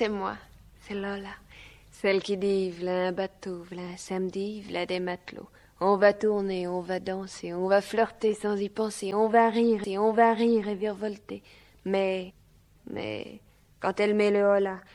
c'est moi, c'est Lola. Celle qui dit, v'là un bateau, v'là un samedi, v'là des matelots. On va tourner, on va danser, on va flirter sans y penser, on va rire et virevolter. Mais, quand elle met le holà,